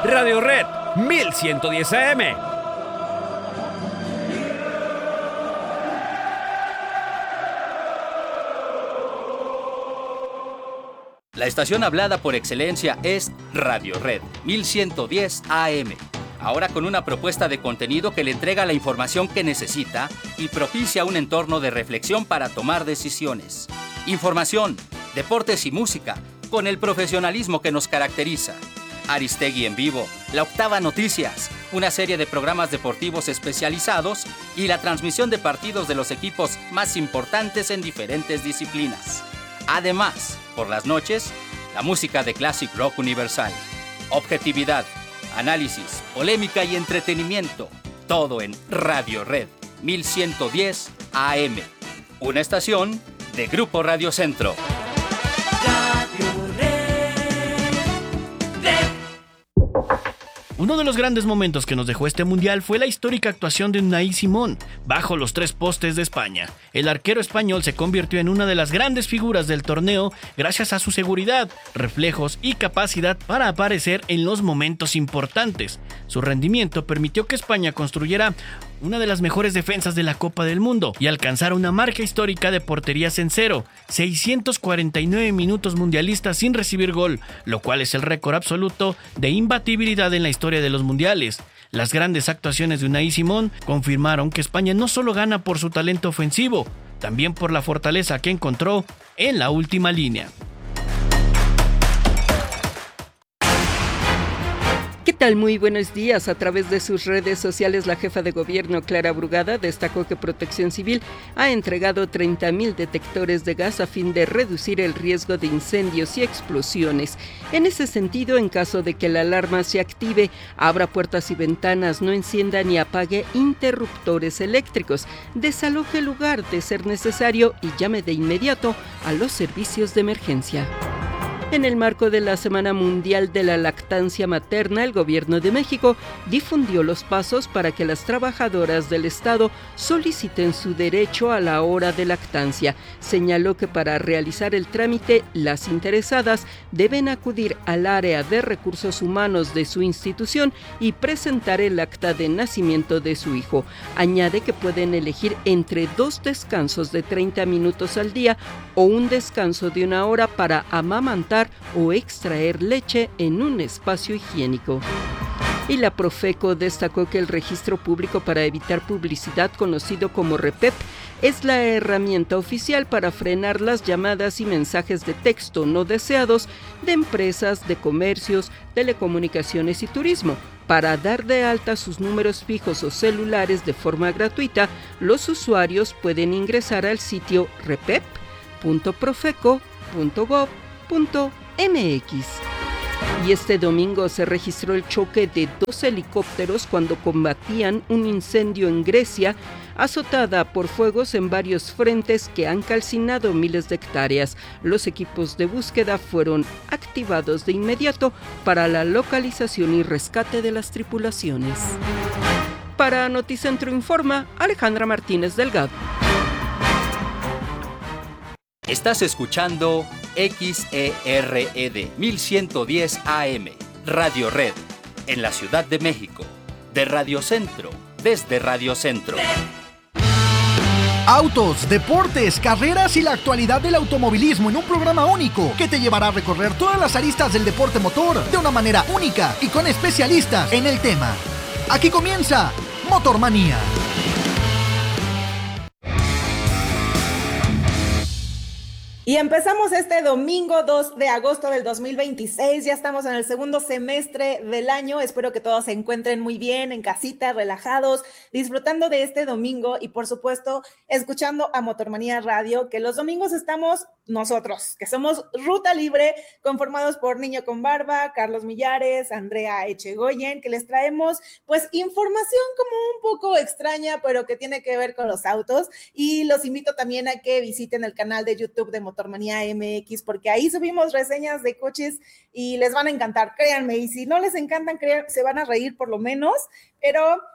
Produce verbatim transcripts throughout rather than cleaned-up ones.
Radio Red mil ciento diez A M. La estación hablada por excelencia es Radio Red mil ciento diez A M. Ahora con una propuesta de contenido que le entrega la información que necesita y propicia un entorno de reflexión para tomar decisiones. Información, deportes y música, con el profesionalismo que nos caracteriza. Aristegui en vivo, La Octava Noticias, una serie de programas deportivos especializados y la transmisión de partidos de los equipos más importantes en diferentes disciplinas. Además, por las noches, la música de Classic Rock Universal. Objetividad, análisis, polémica y entretenimiento. Todo en Radio Red mil ciento diez A M. Una estación de Grupo Radio Centro. Uno de los grandes momentos que nos dejó este mundial fue la histórica actuación de Unai Simón bajo los tres postes de España. El arquero español se convirtió en una de las grandes figuras del torneo gracias a su seguridad, reflejos y capacidad para aparecer en los momentos importantes. Su rendimiento permitió que España construyera una de las mejores defensas de la Copa del Mundo y alcanzara una marca histórica de porterías en cero, seiscientos cuarenta y nueve minutos mundialistas sin recibir gol, lo cual es el récord absoluto de imbatibilidad en la historia de los mundiales. Las grandes actuaciones de Unai Simón confirmaron que España no solo gana por su talento ofensivo, también por la fortaleza que encontró en la última línea. ¿Qué tal? Muy buenos días. A través de sus redes sociales, la jefa de gobierno, Clara Brugada, destacó que Protección Civil ha entregado treinta mil detectores de gas a fin de reducir el riesgo de incendios y explosiones. En ese sentido, en caso de que la alarma se active, abra puertas y ventanas, no encienda ni apague interruptores eléctricos, desaloje el lugar de ser necesario y llame de inmediato a los servicios de emergencia. En el marco de la Semana Mundial de la Lactancia Materna, el Gobierno de México difundió los pasos para que las trabajadoras del Estado soliciten su derecho a la hora de lactancia. Señaló que para realizar el trámite, las interesadas deben acudir al área de recursos humanos de su institución y presentar el acta de nacimiento de su hijo. Añade que pueden elegir entre dos descansos de treinta minutos al día o un descanso de una hora para amamantar o extraer leche en un espacio higiénico. Y la Profeco destacó que el Registro Público para Evitar Publicidad, conocido como REPEP, es la herramienta oficial para frenar las llamadas y mensajes de texto no deseados de empresas, de comercios, telecomunicaciones y turismo. Para dar de alta sus números fijos o celulares de forma gratuita, los usuarios pueden ingresar al sitio repep punto profeco punto gob punto m x. Y este domingo se registró el choque de dos helicópteros cuando combatían un incendio en Grecia, azotada por fuegos en varios frentes que han calcinado miles de hectáreas. Los equipos de búsqueda fueron activados de inmediato para la localización y rescate de las tripulaciones. Para Noticentro Informa, Alejandra Martínez Delgado. Estás escuchando X E R E D mil ciento diez A M, Radio Red, en la Ciudad de México, de Radio Centro, desde Radio Centro. Autos, deportes, carreras y la actualidad del automovilismo en un programa único que te llevará a recorrer todas las aristas del deporte motor de una manera única y con especialistas en el tema. Aquí comienza Motormanía. Y empezamos este domingo dos de agosto del dos mil veintiséis, ya estamos en el segundo semestre del año, espero que todos se encuentren muy bien, en casita, relajados, disfrutando de este domingo y por supuesto escuchando a Motormanía Radio, que los domingos estamos nosotros, que somos Ruta Libre, conformados por Niño con Barba, Carlos Millares, Andrea Echegoyen, que les traemos pues información como un poco extraña, pero que tiene que ver con los autos, y los invito también a que visiten el canal de YouTube de Motormanía M X, porque ahí subimos reseñas de coches y les van a encantar, créanme, y si no les encantan, créanme, se van a reír por lo menos, pero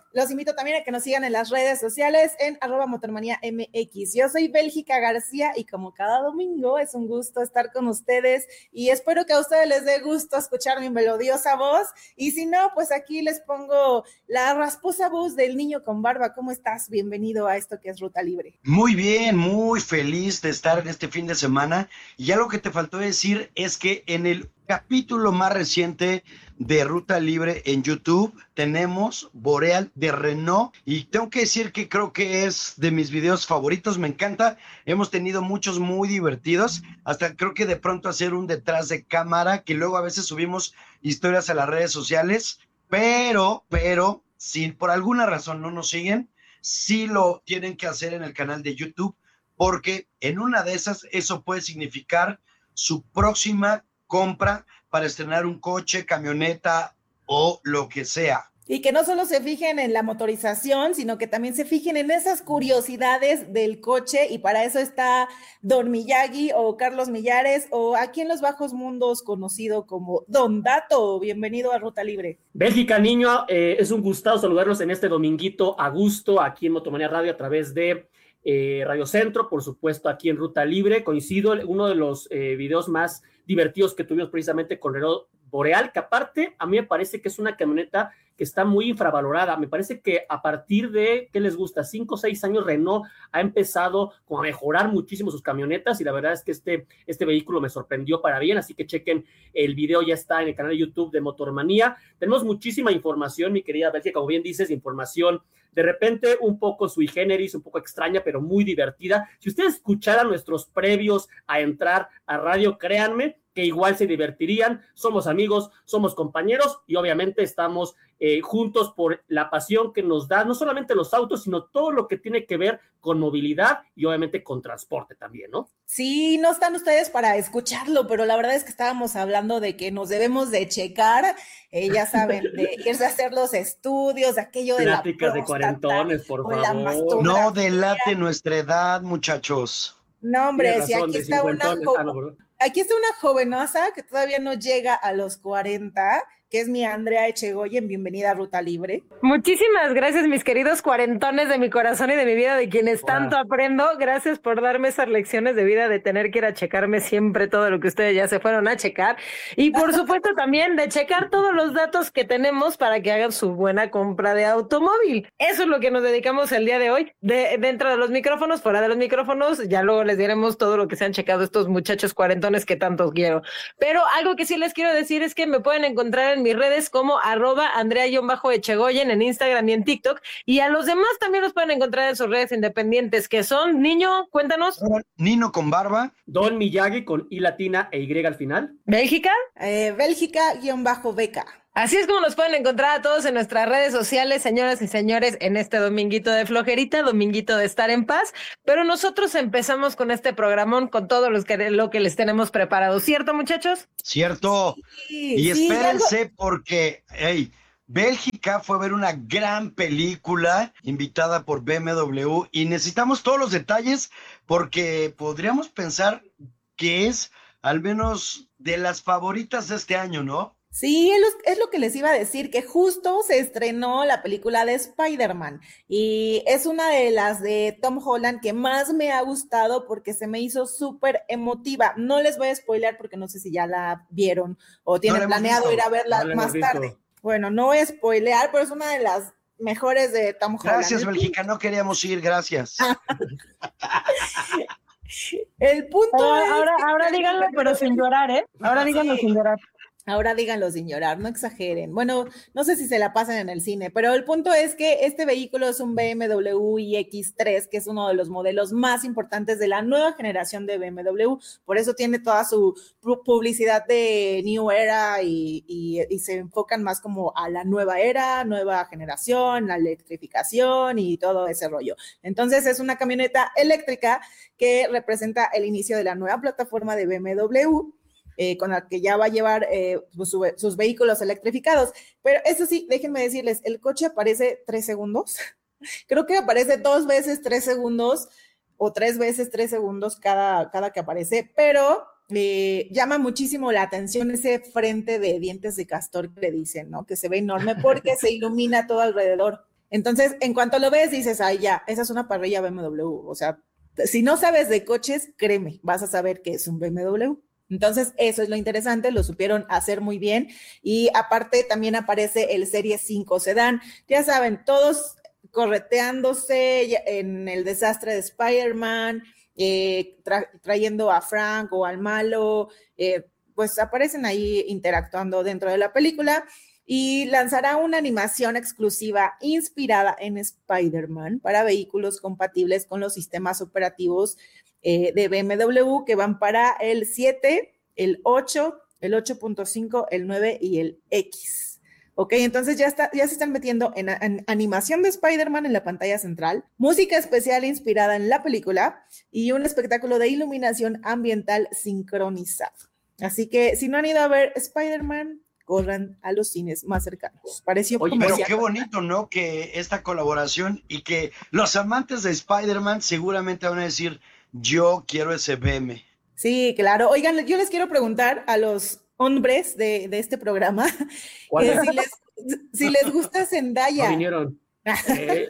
los invito también a que nos sigan en las redes sociales en arroba motormanía M X. Yo soy Bélgica García y como cada domingo es un gusto estar con ustedes y espero que a ustedes les dé gusto escuchar mi melodiosa voz y si no, pues aquí les pongo la rasposa voz del niño con barba. ¿Cómo estás? Bienvenido a esto que es Ruta Libre. Muy bien, muy feliz de estar en este fin de semana y algo que te faltó decir es que en el capítulo más reciente de Ruta Libre en YouTube tenemos Boreal de Renault y tengo que decir que creo que es de mis videos favoritos, me encanta, hemos tenido muchos muy divertidos, hasta creo que de pronto hacer un detrás de cámara, que luego a veces subimos historias a las redes sociales, pero, pero, si por alguna razón no nos siguen, sí lo tienen que hacer en el canal de YouTube, porque en una de esas eso puede significar su próxima compra para estrenar un coche, camioneta o lo que sea. Y que no solo se fijen en la motorización, sino que también se fijen en esas curiosidades del coche y para eso está Don Miyagi o Carlos Millares o aquí en los bajos mundos conocido como Don Dato. Bienvenido a Ruta Libre. Bélgica, niño, eh, es un gusto saludarlos en este dominguito a gusto aquí en Motomanía Radio a través de eh, Radio Centro, por supuesto aquí en Ruta Libre. Coincido, uno de los eh, videos más divertidos que tuvimos precisamente con Renault Boreal, que aparte a mí me parece que es una camioneta que está muy infravalorada. Me parece que a partir de, ¿qué les gusta? cinco o seis años Renault ha empezado como a mejorar muchísimo sus camionetas y la verdad es que este, este vehículo me sorprendió para bien, así que chequen el video, ya está en el canal de YouTube de Motormanía. Tenemos muchísima información, mi querida Bélgica, como bien dices, información de repente un poco sui generis, un poco extraña, pero muy divertida. Si ustedes escucharan nuestros previos a entrar a radio, créanme que igual se divertirían. Somos amigos, somos compañeros y obviamente estamos eh, juntos por la pasión que nos da no solamente los autos, sino todo lo que tiene que ver con movilidad y obviamente con transporte también, ¿no? Sí, no están ustedes para escucharlo, pero la verdad es que estábamos hablando de que nos debemos de checar, eh, ya saben, de irse a hacer los estudios, de aquello de la Pláticas de cuarentones, por favor. No delate nuestra edad, muchachos. No, hombre, Tienes si razón, aquí de está una cincuentones. jo- Ah, no, perdón. aquí está una jovenaza que todavía no llega a los cuarenta, que es mi Andrea Echegoyen. Bienvenida a Ruta Libre. Muchísimas gracias, mis queridos cuarentones de mi corazón y de mi vida, de quienes Wow. tanto aprendo. Gracias por darme esas lecciones de vida, de tener que ir a checarme siempre todo lo que ustedes ya se fueron a checar. Y por supuesto también de checar todos los datos que tenemos para que hagan su buena compra de automóvil. Eso es lo que nos dedicamos el día de hoy. De, dentro de los micrófonos, fuera de los micrófonos, ya luego les diremos todo lo que se han checado estos muchachos cuarentones que tantos quiero. Pero algo que sí les quiero decir es que me pueden encontrar en mis redes como arroba Andrea-Echegoyen en Instagram y en TikTok, y a los demás también los pueden encontrar en sus redes independientes, que son, niño, cuéntanos. Nino con barba. Don Miyagi con I latina e Y al final. Bélgica. Eh, Bélgica-Beca. Así es como nos pueden encontrar a todos en nuestras redes sociales, señoras y señores, en este dominguito de flojerita, dominguito de estar en paz, pero nosotros empezamos con este programón, con todo lo que, lo que les tenemos preparado, ¿cierto, muchachos? Cierto. Sí, Y sí, espérense algo- porque, hey, Bélgica fue a ver una gran película invitada por B M W y necesitamos todos los detalles porque podríamos pensar que es al menos de las favoritas de este año, ¿no? Sí, es lo, es lo que les iba a decir, que justo se estrenó la película de Spider-Man y es una de las de Tom Holland que más me ha gustado porque se me hizo súper emotiva. No les voy a spoilear porque no sé si ya la vieron o tienen la hemos planeado visto. ir a verla No la hemos más visto. tarde. Bueno, no voy a spoilear, pero es una de las mejores de Tom Holland. Gracias, El Bélgica, no queríamos ir, gracias. El punto Ahora, es... ahora, ahora díganlo, pero sin llorar, ¿eh? Ahora díganlo sin llorar. Ahora díganlo sin llorar, no exageren. Bueno, no sé si se la pasan en el cine, pero el punto es que este vehículo es un B M W i X tres, que es uno de los modelos más importantes de la nueva generación de B M W. Por eso tiene toda su pu- publicidad de New Era y, y- y se enfocan más como a la nueva era, nueva generación, la electrificación y todo ese rollo. Entonces es una camioneta eléctrica que representa el inicio de la nueva plataforma de B M W. Eh, con la que ya va a llevar eh, su, sus vehículos electrificados. Pero eso sí, déjenme decirles, el coche aparece tres segundos. Creo que aparece dos veces tres segundos o tres veces tres segundos cada, cada que aparece, pero eh, llama muchísimo la atención ese frente de dientes de castor que le dicen, ¿no? Que se ve enorme porque se ilumina todo alrededor. Entonces, en cuanto lo ves, dices, ay, ya, esa es una parrilla B M W. O sea, si no sabes de coches, créeme, vas a saber que es un B M W. Entonces, eso es lo interesante, lo supieron hacer muy bien. Y aparte, también aparece el Serie cinco Sedán. Ya saben, todos correteándose en el desastre de Spider-Man, eh, tra trayendo a Frank o al malo, eh, pues aparecen ahí interactuando dentro de la película. Y lanzará una animación exclusiva inspirada en Spider-Man para vehículos compatibles con los sistemas operativos eh, de B M W que van para el siete, el ocho, el ocho punto cinco, el nueve y el X. Ok, entonces ya, está, ya se están metiendo en, en animación de Spider-Man en la pantalla central, música especial inspirada en la película y un espectáculo de iluminación ambiental sincronizado. Así que si no han ido a ver Spider-Man, corran a los cines más cercanos. Pareció Oye, como pero si... qué bonito, ¿no? Que esta colaboración y que los amantes de Spider-Man seguramente van a decir, yo quiero ese B M. Sí, claro. Oigan, yo les quiero preguntar a los hombres de, de este programa que si, les, si les gusta Zendaya. No vinieron. Eh,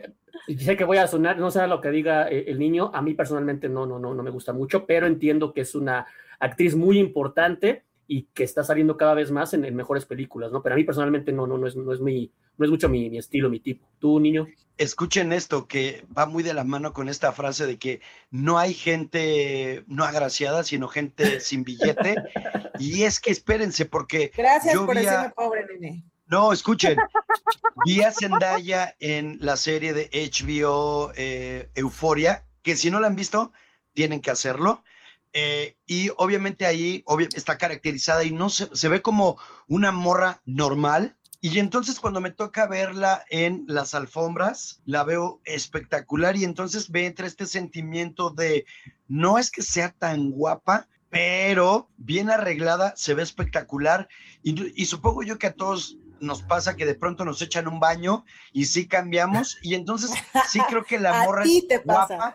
sé que voy a sonar, no sé lo que diga el niño, a mí personalmente no, no, no, no me gusta mucho, pero entiendo que es una actriz muy importante y que está saliendo cada vez más en, en mejores películas, ¿no? Pero a mí personalmente no, no, no es, no es, mi, no es mucho mi, mi estilo, mi tipo. ¿Tú, niño? Escuchen esto, que va muy de la mano con esta frase de que no hay gente no agraciada, sino gente sin billete. Y es que espérense, porque Gracias yo por vi a... decirme pobre, nene. No, escuchen, vi a Zendaya en la serie de H B O eh, Euphoria, que si no la han visto, tienen que hacerlo. Eh, y obviamente ahí obvio, está caracterizada y no se, se ve como una morra normal. Y entonces cuando me toca verla en las alfombras, la veo espectacular y entonces me entra este sentimiento de no es que sea tan guapa, pero bien arreglada, se ve espectacular. Y, y supongo yo que a todos nos pasa que de pronto nos echan un baño y sí cambiamos. Y entonces sí creo que la morra es te guapa. Pasa.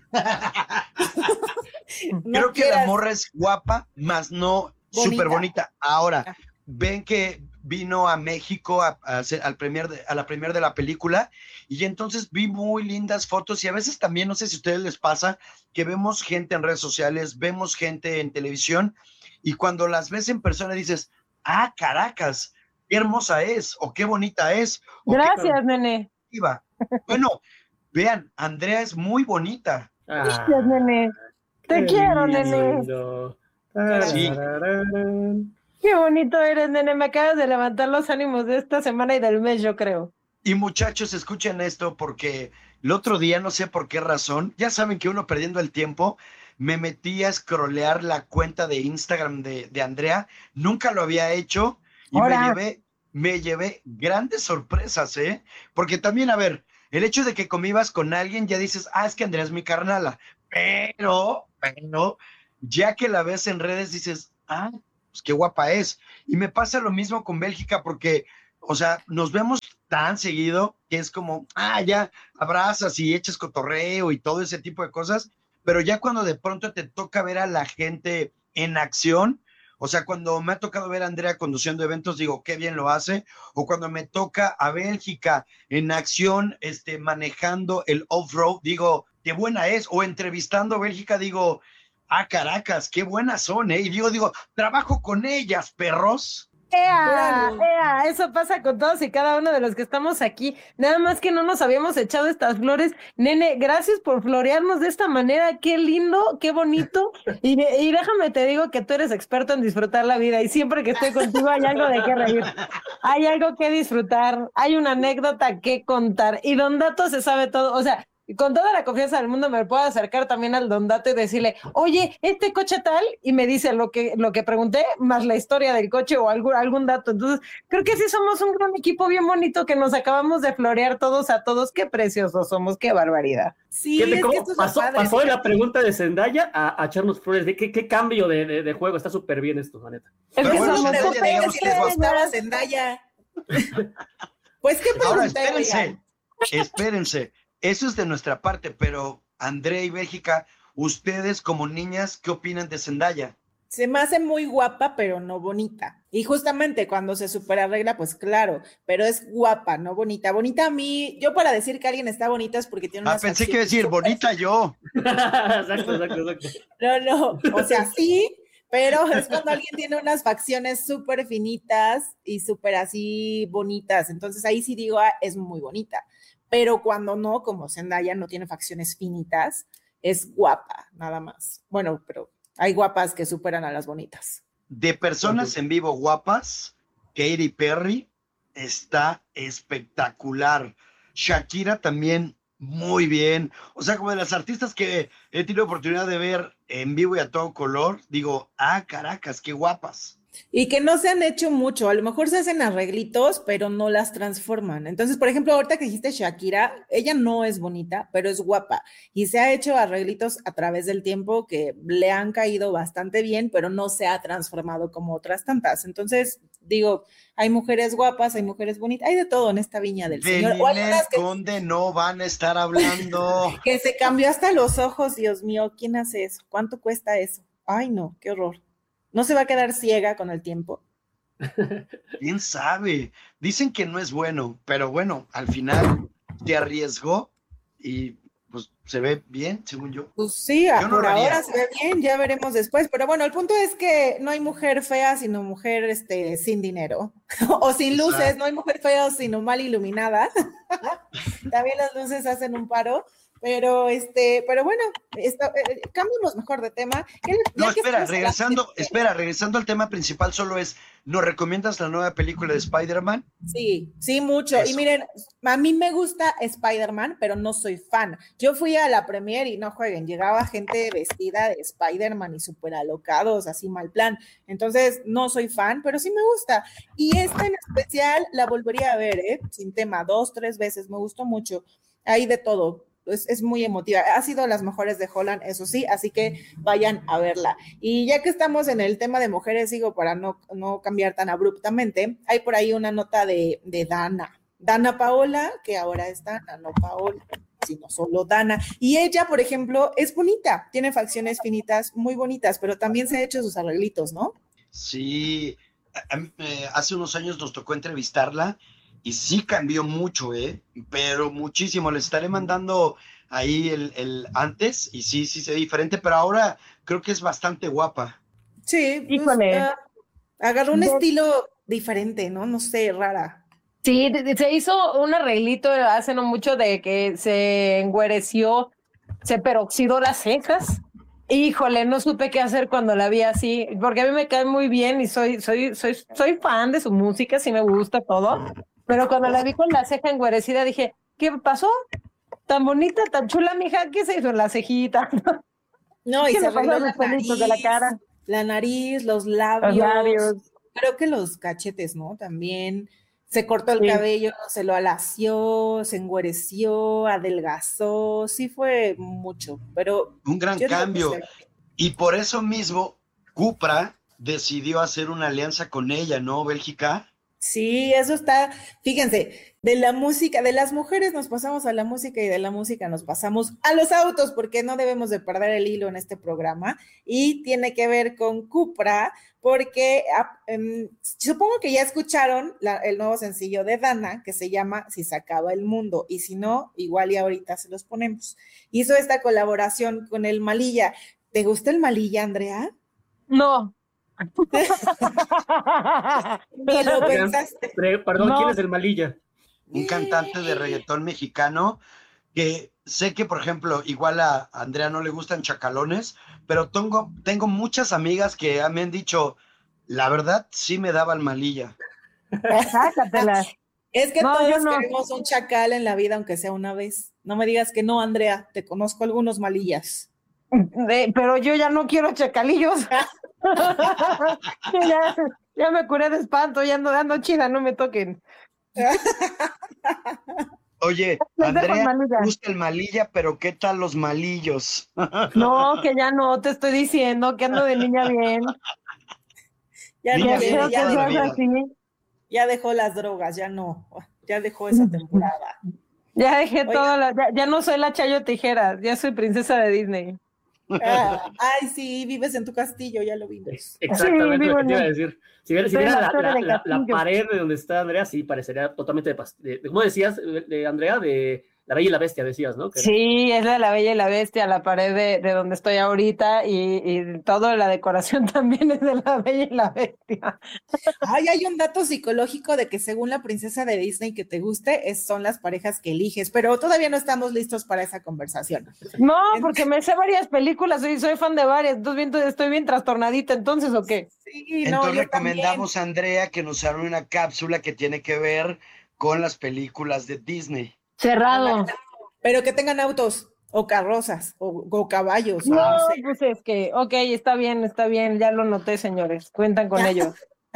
Creo No que quieras. la morra es guapa, más no Bonita. súper bonita. Ahora, ven que vino a México a, a, hacer, al premier de, a la premier de la película y entonces vi muy lindas fotos y a veces también, no sé si a ustedes les pasa, que vemos gente en redes sociales, vemos gente en televisión y cuando las ves en persona dices, ah, Caracas, qué hermosa es o qué bonita es. O Gracias, qué nene. Iba. Bueno, vean, Andrea es muy bonita. Gracias, nene. Te quiero, nene. Sí. Qué bonito eres, nene. Me acabas de levantar los ánimos de esta semana y del mes, yo creo. Y muchachos, escuchen esto porque el otro día, no sé por qué razón, ya saben que uno perdiendo el tiempo, me metí a scrollear la cuenta de Instagram de, de Andrea, nunca lo había hecho y me llevé, me llevé grandes sorpresas, ¿eh? Porque también, a ver, el hecho de que convivas con alguien, ya dices, ah, es que Andrea es mi carnala, pero, pero, ya que la ves en redes, dices, ah, pues qué guapa es. Y me pasa lo mismo con Bélgica porque, o sea, nos vemos tan seguido que es como, ah, ya abrazas y echas cotorreo y todo ese tipo de cosas, pero ya cuando de pronto te toca ver a la gente en acción, o sea, cuando me ha tocado ver a Andrea conduciendo eventos, digo, qué bien lo hace, o cuando me toca a Bélgica en acción, este, manejando el off-road, digo, qué buena es, o entrevistando a Bélgica, digo, ah, Caracas, qué buenas son, ¿eh? Y digo, digo, trabajo con ellas, perros. ¡Ea! ¡Ea! Eso pasa con todos y cada uno de los que estamos aquí. Nada más que no nos habíamos echado estas flores. Nene, gracias por florearnos de esta manera. Qué lindo, qué bonito. Y, y déjame te digo que tú eres experto en disfrutar la vida y siempre que estoy contigo hay algo de qué reír. Hay algo que disfrutar. Hay una anécdota que contar. Y Don Dato se sabe todo. O sea, con toda la confianza del mundo me puedo acercar también al Don Dato y decirle, oye, este coche tal, y me dice lo que, lo que pregunté, más la historia del coche o algún, algún dato. Entonces, creo que sí somos un gran equipo bien bonito que nos acabamos de florear todos a todos. Qué preciosos somos, qué barbaridad. Sí, es que esto es pasó, padre, pasó de fíjate. la pregunta de Zendaya a, a echarnos flores. ¿De qué, qué cambio de, de, de juego? Está súper bien esto, la neta. Es Pero que bueno, somos Zendaya, súper digamos que les Gustaba estrellas. Zendaya. Pues qué Ahora, pregunté, espérense, oigan. espérense, eso es de nuestra parte, pero Andrea y Bélgica, ustedes como niñas, ¿qué opinan de Zendaya? Se me hace muy guapa, pero no bonita. Y justamente cuando se superarregla, pues claro, pero es guapa, ¿no? Bonita. Bonita a mí, yo para decir que alguien está bonita es porque tiene Ah, unas pensé que iba a facciones decir, súper- bonita yo. Exacto, exacto, exacto. No, no, o sea, sí, pero es cuando alguien tiene unas facciones súper finitas y súper así bonitas. Entonces ahí sí digo, ah, es muy bonita. Pero cuando no, como Zendaya no tiene facciones finitas, es guapa, nada más. Bueno, pero hay guapas que superan a las bonitas. De personas en vivo guapas, Katy Perry está espectacular. Shakira también muy bien. O sea, como de las artistas que he tenido oportunidad de ver en vivo y a todo color, digo, ah, caracas, qué guapas. Y que no se han hecho mucho, a lo mejor se hacen arreglitos, pero no las transforman. Entonces, por ejemplo, ahorita que dijiste Shakira, ella no es bonita, pero es guapa. Y se ha hecho arreglitos a través del tiempo que le han caído bastante bien, pero no se ha transformado como otras tantas. Entonces, digo, hay mujeres guapas, hay mujeres bonitas, hay de todo en esta viña del De Señor. O hay Ninel unas que, Conde no van a estar hablando. que se cambió hasta los ojos, Dios mío, ¿quién hace eso? ¿Cuánto cuesta eso? Ay, no, qué horror. ¿No se va a quedar ciega con el tiempo? ¿Quién sabe? Dicen que no es bueno, pero bueno, al final te arriesgó y pues se ve bien, según yo. Pues sí, Yo no por lo haría. ahora se ve bien, ya veremos después. Pero bueno, el punto es que no hay mujer fea, sino mujer este, sin dinero. O sin luces, Exacto. no hay mujer fea, sino mal iluminada. También las luces hacen un paro. Pero este, pero bueno, está, eh, cambiemos mejor de tema. Ya No, que espera, estamos regresando, hablando de- espera, regresando al tema principal, solo es, ¿nos recomiendas la nueva película de Spider-Man? Sí, sí, mucho. Eso. Y miren, a mí me gusta Spider-Man, pero no soy fan. Yo fui a la premiere y no jueguen, llegaba gente vestida de Spider-Man y súper alocados, así mal plan. Entonces, no soy fan, pero sí me gusta. Y esta en especial la volvería a ver, ¿eh? Sin tema, dos, tres veces, me gustó mucho. Hay de todo. Es, es muy emotiva. Ha sido las mejores de Holland, eso sí, así que vayan a verla. Y ya que estamos en el tema de mujeres, digo, para no, no cambiar tan abruptamente, hay por ahí una nota de, de Dana. Dana Paola, que ahora es Dana, no Paola, sino solo Dana. Y ella, por ejemplo, es bonita, tiene facciones finitas, muy bonitas, pero también se ha hecho sus arreglitos, ¿no? Sí, a- a- eh, hace unos años nos tocó entrevistarla y sí cambió mucho, ¿eh? Pero muchísimo. Les estaré mandando ahí el, el antes y sí, sí se ve diferente, pero ahora creo que es bastante guapa. Sí, pues, Híjole. ah, agarró un Yo- estilo diferente, ¿no? No sé, rara. Sí, de- de- se hizo un arreglito hace no mucho de que se engüereció, se peroxidó las cejas. Híjole, no supe qué hacer cuando la vi así, porque a mí me cae muy bien y soy, soy, soy, soy fan de su música, sí me gusta todo. Pero cuando la vi con la ceja engüerecida dije, ¿qué pasó? Tan bonita, tan chula, mija, ¿qué se hizo en la cejita? No, y ¿Qué se le pasó arregló a la los pelitos de la nariz, cara? la nariz, los Los labios, labios. creo que los cachetes, ¿no? También se cortó el Sí. cabello, se lo alació, se enguareció, adelgazó, sí fue mucho, pero Un gran yo digo que cambio. se- Y por eso mismo, Cupra decidió hacer una alianza con ella, ¿no, Bélgica? Sí, eso está, fíjense, de la música, de las mujeres nos pasamos a la música y de la música nos pasamos a los autos, porque no debemos de perder el hilo en este programa y tiene que ver con Cupra, porque ah, em, supongo que ya escucharon la- el nuevo sencillo de Dana que se llama Si se acaba el mundo y si no, igual y ahorita se los ponemos. Hizo esta colaboración con el Malilla. ¿Te gusta el Malilla, Andrea? No. Ni lo Oigan, pensaste. pre- Perdón, No. ¿quién es el Malilla? Un cantante de reggaetón mexicano que sé que, por ejemplo, igual a Andrea no le gustan chacalones, pero tengo, tengo muchas amigas que me han dicho, la verdad, sí me daba el Malilla. Sácatela. Es que No, yo todos no. queremos un chacal en la vida, aunque sea una vez. No me digas que no, Andrea, te conozco algunos malillas. De- pero yo ya no quiero chacalillos. ya, ya me curé de espanto, ya ando dando chida, no me toquen. Oye, Les dejo el Andrea, Malilla. me gusta el Malilla, pero ¿qué tal los malillos? No, que ya no, te estoy diciendo que ando de niña bien. Ya Niña no bien quiere, de ya, toda la seas vida. así. ya dejó las drogas, ya no, ya dejó esa temporada. Ya dejé Oiga. todo, la- ya, ya no soy la Chayo Tijeras, ya soy princesa de Disney. Ah, ay, sí, vives en tu castillo, ya lo vimos. Exactamente Sí, lo que te vivo iba a en- decir. Si viera, si Estoy en viera la la, torre la- de la- la castillo. pared de donde está Andrea, sí, parecería totalmente de, pas- de- de- ¿cómo decías, de, de Andrea? De La Bella y la Bestia, decías, ¿no? Que era- Sí, es la de la Bella y la Bestia, la pared de, de donde estoy ahorita y, y toda la decoración también es de la Bella y la Bestia. Ay, hay un dato psicológico de que según la princesa de Disney que te guste, es, son las parejas que eliges, pero todavía no estamos listos para esa conversación. No, porque me sé varias películas y soy fan de varias, entonces bien, estoy bien trastornadita, entonces, ¿o qué? Sí, no, Entonces yo recomendamos a Andrea que nos haga una cápsula que tiene que ver con las películas de Disney. Cerrado. también. Pero que tengan autos o carrozas o, o caballos. o No, no sé. pues es que, ok, está bien, está bien, ya lo noté, señores, cuentan con ello.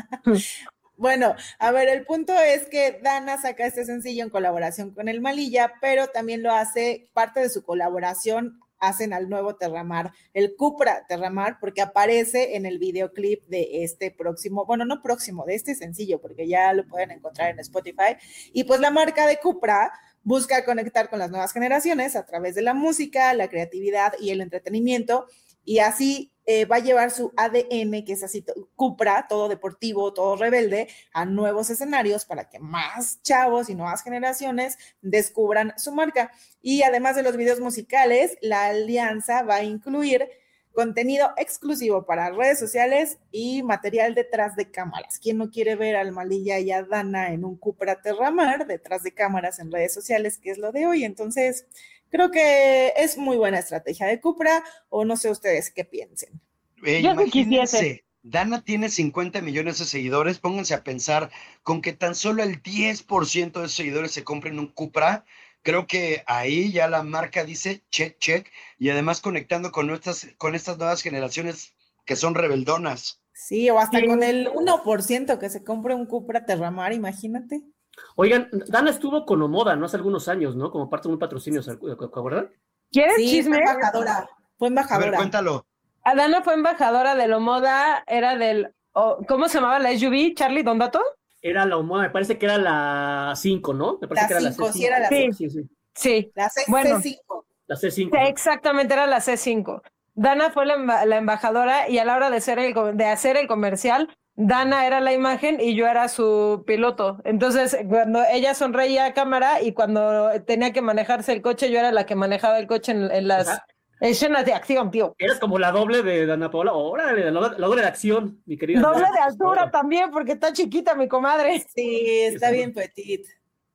Bueno, a ver, el punto es que Dana saca este sencillo en colaboración con el Malilla, pero también lo hace, parte de su colaboración, hacen al nuevo Terramar, el Cupra Terramar, porque aparece en el videoclip de este próximo, bueno, no próximo, de este sencillo, porque ya lo pueden encontrar en Spotify, y pues la marca de Cupra busca conectar con las nuevas generaciones a través de la música, la creatividad y el entretenimiento, y así eh, va a llevar su A D N, que es así, Cupra, todo deportivo, todo rebelde, a nuevos escenarios para que más chavos y nuevas generaciones descubran su marca. Y además de los videos musicales, la alianza va a incluir contenido exclusivo para redes sociales y material detrás de cámaras. ¿Quién no quiere ver al Malilla y a Dana en un Cupra Terramar detrás de cámaras en redes sociales, que es lo de hoy? Entonces, creo que es muy buena estrategia de Cupra, o no sé ustedes qué piensen. Eh, Yo sí imagínense, quisiese. Dana tiene cincuenta millones de seguidores, pónganse a pensar, con que tan solo el diez por ciento de esos seguidores se compren un Cupra, creo que ahí ya la marca dice check, check, y además conectando con, nuestras, con estas nuevas generaciones que son rebeldonas. Sí, o hasta Sí. con el uno por ciento que se compre un Cupra Terramar, imagínate. Oigan, Dana estuvo con Omoda, ¿no? Hace algunos años, ¿no? Como parte de un patrocinio, ¿se acuerdan? ¿Quieres Sí, chisme? fue embajadora, fue A ver, embajadora. cuéntalo. Adana fue embajadora de la moda, era del, oh, ¿cómo se llamaba la S U V? Charlie, ¿Don Dato? Era la Omoda, me parece que era la cinco, ¿no? Me parece La que era la cinco, C cinco. sí era la Sí. cinco. Sí, sí. Sí, La C- Bueno. C cinco. La C cinco. sí, exactamente, era la C cinco. Dana fue la, emba- la embajadora y a la hora de hacer, el, co- de hacer el comercial, Dana era la imagen y yo era su piloto. Entonces, cuando ella sonreía a cámara y cuando tenía que manejarse el coche, yo era la que manejaba el coche en, en las Ajá. escenas de acción, tío. Eres como la doble de Dana Paola. Órale, la, la doble de acción, mi querida. Doble Andrea. de altura también, porque está chiquita mi comadre. Sí, está bien petit.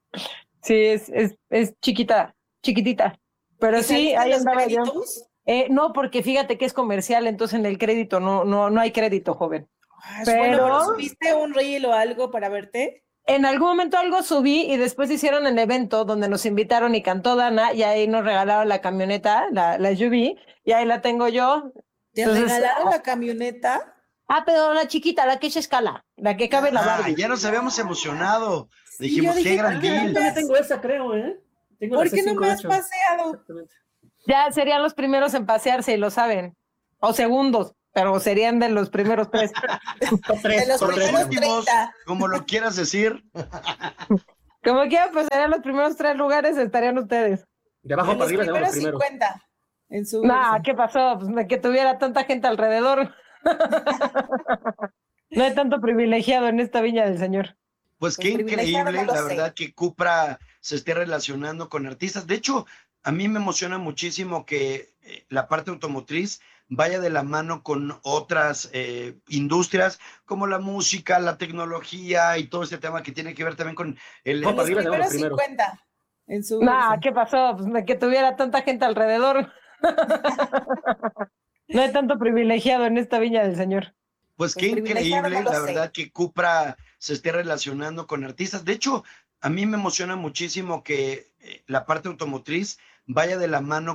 Sí, es, es, es chiquita, chiquitita. Pero ¿Y sí, saliste en ahí los andaba yo. créditos? Eh, no, porque fíjate que es comercial, entonces en el crédito no, no, no hay crédito, joven. Ay, Bueno, Pero- pero ¿subiste un reel o algo para verte? En algún momento algo subí y después hicieron el evento donde nos invitaron y cantó Dana y ahí nos regalaron la camioneta, la, la S U V, y ahí la tengo yo. ¿Te Entonces, regalaron la camioneta? Ah, pero la chiquita, la que se escala, la que cabe en la Ah, Barbie. ya nos habíamos emocionado. Sí, Dijimos, yo qué dije, gran ah, Yo deal. también tengo esa, creo, ¿eh? Tengo la ¿Por qué C no cinco, me de has hecho. paseado? Exactamente. Ya serían los primeros en pasearse y lo saben. O segundos, pero serían de los primeros tres. Top tres, De los top tres. primeros Últimos, treinta. como lo quieras decir. Como quiera, pues serían los primeros tres lugares, estarían ustedes. De abajo En para los arriba tenemos primeros los primeros. cincuenta. En su Nah, ¿qué pasó? Pues que tuviera tanta gente alrededor. No hay tanto privilegiado en esta viña del Señor. Pues Pues qué privilegiado increíble, no lo la sé. verdad, que Cupra se esté relacionando con artistas. De hecho, a mí me emociona muchísimo que eh, la parte automotriz vaya de la mano con otras eh, industrias como la música, la tecnología y todo este tema que tiene que ver también con el... No, En para los arriba tenemos primeros los primeros. cincuenta. En su Nah, ¿qué pasó? Pues que tuviera tanta gente alrededor. No hay tanto privilegiado en esta viña del Señor. Pues Pues qué privilegiado increíble, no lo la sé. verdad, que Cupra se esté relacionando con artistas. De hecho, a mí me emociona muchísimo que eh, la parte automotriz vaya de la mano